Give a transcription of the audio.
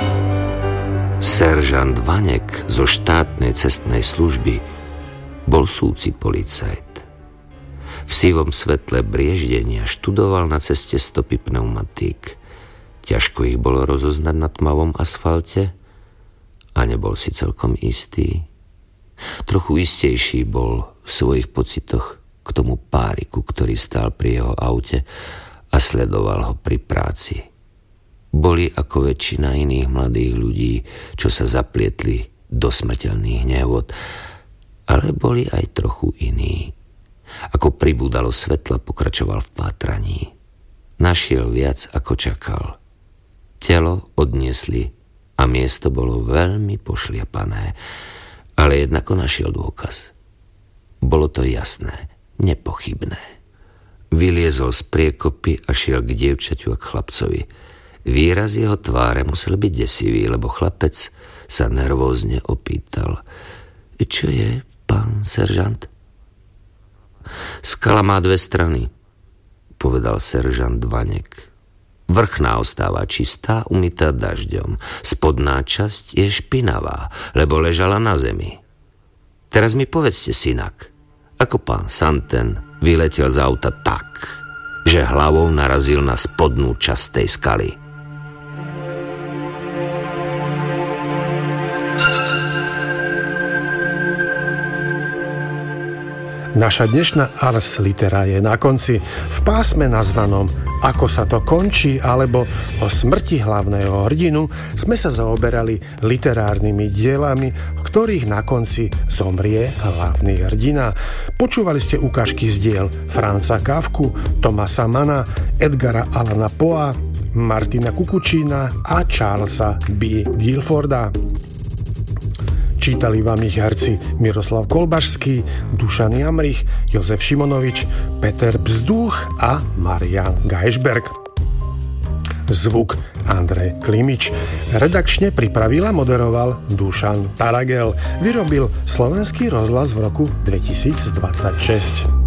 Seržant Vaněk zo štátnej cestnej služby bol súci policajt. V sivom svetle brieždenia študoval na ceste stopy pneumatík. Ťažko ich bolo rozoznať na tmavom asfalte a nebol si celkom istý. Trochu istejší bol v svojich pocitoch k tomu páriku, ktorý stál pri jeho aute a sledoval ho pri práci. Boli ako väčšina iných mladých ľudí, čo sa zaplietli do smrteľných nehôd, ale boli aj trochu iní. Ako pribúdalo svetla, pokračoval v pátraní. Našiel viac, ako čakal. Telo odniesli a miesto bolo veľmi pošliapané, ale jednako našiel dôkaz. Bolo to jasné, nepochybné. Vyliezol z priekopy a šiel k dievčaťu a k chlapcovi. Výraz jeho tváre musel byť desivý, lebo chlapec sa nervózne opýtal. Čo je, pán seržant? Skala má dve strany, povedal seržant Vaněk. Vrchná ostáva čistá, umytá dažďom. Spodná časť je špinavá, lebo ležala na zemi. Teraz mi povedzte, synak, ako pán Santen vyletel z auta tak, že hlavou narazil na spodnú časť tej skaly. Naša dnešná ars litera je na konci. V pásme nazvanom Ako sa to končí alebo o smrti hlavného hrdinu sme sa zaoberali literárnymi dielami, v ktorých na konci zomrie hlavný hrdina. Počúvali ste ukážky z diel Franza Kafku, Thomasa Manna, Edgara Allana Poea, Martina Kukučína a Charlesa B. Guilforda. Čítali vám ich herci Miroslav Kolbašský, Dušan Jamrich, Jozef Šimonovič, Peter Bzduch a Marian Geisberg. Zvuk Andrej Klimič. Redakčne pripravil a moderoval Dušan Taragel. Vyrobil Slovenský rozhlas v roku 2026.